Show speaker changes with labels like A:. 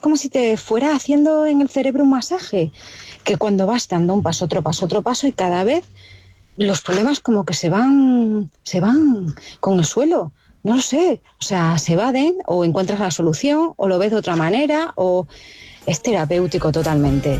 A: como si te fuera haciendo en el cerebro un masaje, que cuando vas dando un paso, otro paso y cada vez los problemas como que se van con el suelo. No lo sé, o sea, se evaden o encuentras la solución o lo ves de otra manera o es terapéutico totalmente.